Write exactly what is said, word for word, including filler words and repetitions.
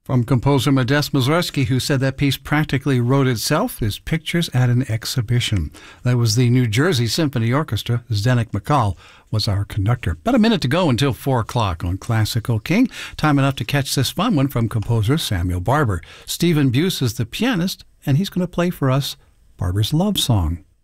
From composer Modest Mussorgsky, who said that piece practically wrote itself, his pictures at an exhibition. That was the New Jersey Symphony Orchestra. Zdenek Mikal was our conductor. About a minute to go until four o'clock on Classical King. Time enough to catch this fun one from composer Samuel Barber. Stephen Buse is the pianist, and he's going to play for us Barber's Love Song.